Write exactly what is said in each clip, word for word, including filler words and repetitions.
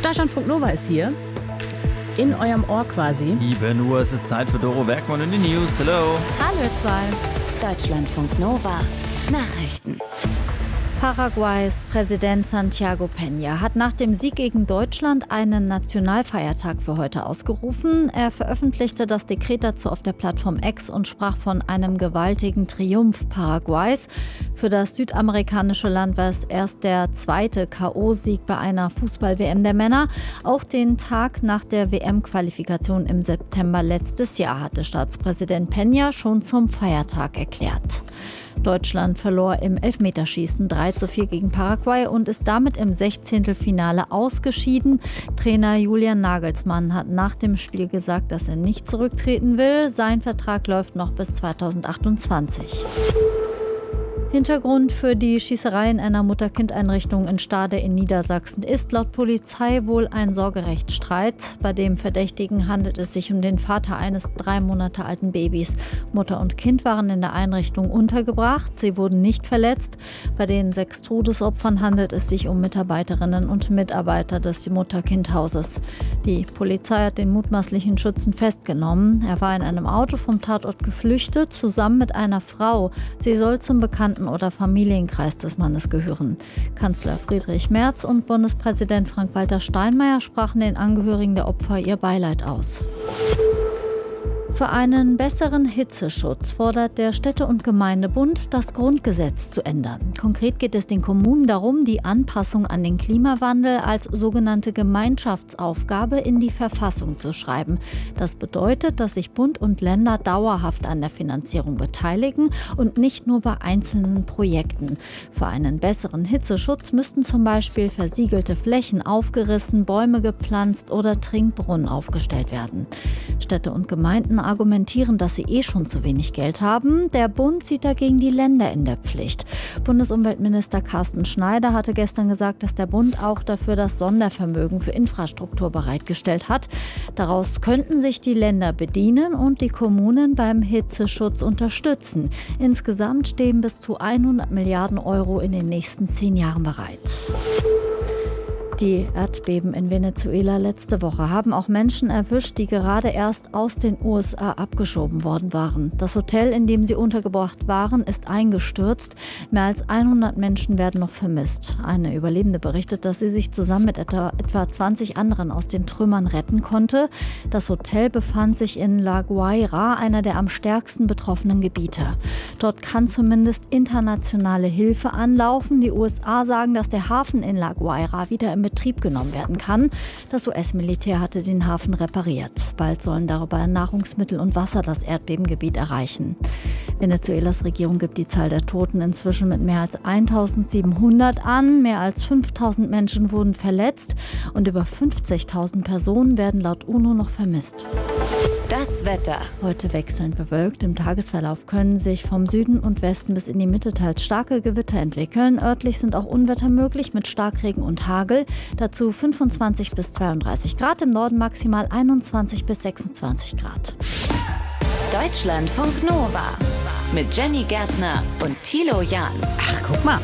Deutschlandfunk Nova ist hier. In eurem Ohr quasi. sieben Uhr, es ist Zeit für Doro Bergmann in die News. Hallo. Hallo ihr zwei. Deutschlandfunk Nova. Nachrichten. Paraguays Präsident Santiago Peña hat nach dem Sieg gegen Deutschland einen Nationalfeiertag für heute ausgerufen. Er veröffentlichte das Dekret dazu auf der Plattform X und sprach von einem gewaltigen Triumph Paraguays. Für das südamerikanische Land war es erst der zweite K O-Sieg bei einer Fußball-W M der Männer. Auch den Tag nach der W M-Qualifikation im September letztes Jahr hatte Staatspräsident Peña schon zum Feiertag erklärt. Deutschland verlor im Elfmeterschießen drei zu vier gegen Paraguay und ist damit im Sechzehntelfinale ausgeschieden. Trainer Julian Nagelsmann hat nach dem Spiel gesagt, dass er nicht zurücktreten will. Sein Vertrag läuft noch bis zweitausendachtundzwanzig. Hintergrund für die Schießerei in einer Mutter-Kind-Einrichtung in Stade in Niedersachsen ist laut Polizei wohl ein Sorgerechtsstreit. Bei dem Verdächtigen handelt es sich um den Vater eines drei Monate alten Babys. Mutter und Kind waren in der Einrichtung untergebracht. Sie wurden nicht verletzt. Bei den sechs Todesopfern handelt es sich um Mitarbeiterinnen und Mitarbeiter des Mutter-Kind-Hauses. Die Polizei hat den mutmaßlichen Schützen festgenommen. Er war in einem Auto vom Tatort geflüchtet, zusammen mit einer Frau. Sie soll zum Bekannten oder Familienkreis des Mannes gehören. Kanzler Friedrich Merz und Bundespräsident Frank-Walter Steinmeier sprachen den Angehörigen der Opfer ihr Beileid aus. Für einen besseren Hitzeschutz fordert der Städte- und Gemeindebund, das Grundgesetz zu ändern. Konkret geht es den Kommunen darum, die Anpassung an den Klimawandel als sogenannte Gemeinschaftsaufgabe in die Verfassung zu schreiben. Das bedeutet, dass sich Bund und Länder dauerhaft an der Finanzierung beteiligen und nicht nur bei einzelnen Projekten. Für einen besseren Hitzeschutz müssten zum Beispiel versiegelte Flächen aufgerissen, Bäume gepflanzt oder Trinkbrunnen aufgestellt werden. Städte und Gemeinden argumentieren, dass sie eh schon zu wenig Geld haben. Der Bund sieht dagegen die Länder in der Pflicht. Bundesumweltminister Carsten Schneider hatte gestern gesagt, dass der Bund auch dafür das Sondervermögen für Infrastruktur bereitgestellt hat. Daraus könnten sich die Länder bedienen und die Kommunen beim Hitzeschutz unterstützen. Insgesamt stehen bis zu hundert Milliarden Euro in den nächsten zehn Jahren bereit. Die Erdbeben in Venezuela letzte Woche haben auch Menschen erwischt, die gerade erst aus den U S A abgeschoben worden waren. Das Hotel, in dem sie untergebracht waren, ist eingestürzt. Mehr als hundert Menschen werden noch vermisst. Eine Überlebende berichtet, dass sie sich zusammen mit etwa zwanzig anderen aus den Trümmern retten konnte. Das Hotel befand sich in La Guaira, einer der am stärksten betroffenen Gebiete. Dort kann zumindest internationale Hilfe anlaufen. Die U S A sagen, dass der Hafen in La Guaira wieder im Betrieb genommen werden kann. Das U S-Militär hatte den Hafen repariert. Bald sollen darüber Nahrungsmittel und Wasser das Erdbebengebiet erreichen. Venezuelas Regierung gibt die Zahl der Toten inzwischen mit mehr als eintausendsiebenhundert an. Mehr als fünftausend Menschen wurden verletzt und über fünfzigtausend Personen werden laut UNO noch vermisst. Das Wetter. Heute wechselnd bewölkt. Im Tagesverlauf können sich vom Süden und Westen bis in die Mitte teils starke Gewitter entwickeln. Örtlich sind auch Unwetter möglich mit Starkregen und Hagel. Dazu fünfundzwanzig bis zweiunddreißig Grad, im Norden maximal einundzwanzig bis sechsundzwanzig Grad. Deutschlandfunk Nova mit Jenny Gärtner und Thilo Jahn. Ach, guck mal.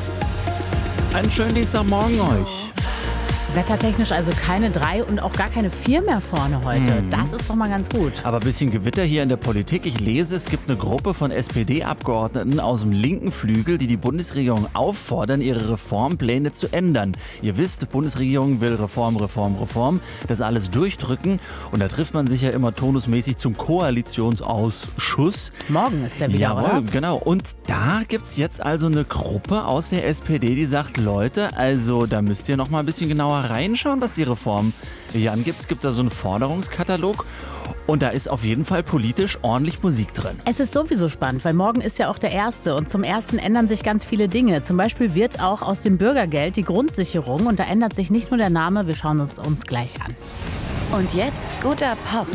Einen schönen Dienstagmorgen euch. Wettertechnisch also keine drei und auch gar keine vier mehr vorne heute. Mhm. Das ist doch mal ganz gut. Aber ein bisschen Gewitter hier in der Politik. Ich lese, es gibt eine Gruppe von S P D-Abgeordneten aus dem linken Flügel, die die Bundesregierung auffordern, ihre Reformpläne zu ändern. Ihr wisst, die Bundesregierung will Reform, Reform, Reform. Das alles durchdrücken. Und da trifft man sich ja immer tonusmäßig zum Koalitionsausschuss. Morgen ist der wieder, Jawohl, oder? Genau. Und da gibt es jetzt also eine Gruppe aus der S P D, die sagt, Leute, also da müsst ihr noch mal ein bisschen genauer reinschauen, was die Reform hier angeht. Es gibt da so einen Forderungskatalog und da ist auf jeden Fall politisch ordentlich Musik drin. Es ist sowieso spannend, weil morgen ist ja auch der erste und zum ersten ändern sich ganz viele Dinge. Zum Beispiel wird auch aus dem Bürgergeld die Grundsicherung und da ändert sich nicht nur der Name, wir schauen uns uns gleich an. Und jetzt guter Pop.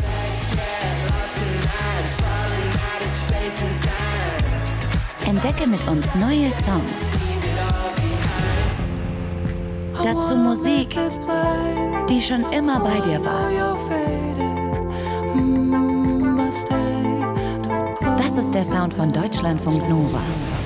Entdecke mit uns neue Songs. Dazu Musik, die schon immer bei dir war. Das ist der Sound von Deutschlandfunk Nova.